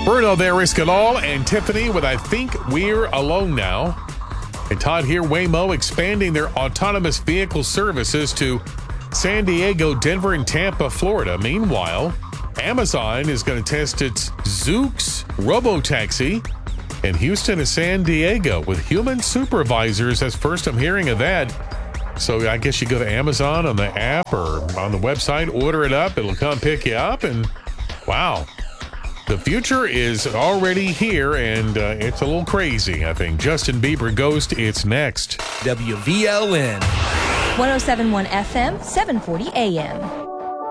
Bruno there, Escalal, and Tiffany with I Think We're Alone Now. And Todd here, Waymo expanding their autonomous vehicle services to San Diego, Denver, and Tampa, Florida. Meanwhile, Amazon is going to test its Zoox robotaxi in Houston and San Diego with human supervisors. That's first I'm hearing of that. So I guess you go to Amazon on the app or on the website, order it up. It'll come pick you up. And wow, the future is already here, and it's a little crazy, I think. Justin Bieber, Ghost, it's next. WVLN. 107.1 FM, 740 AM.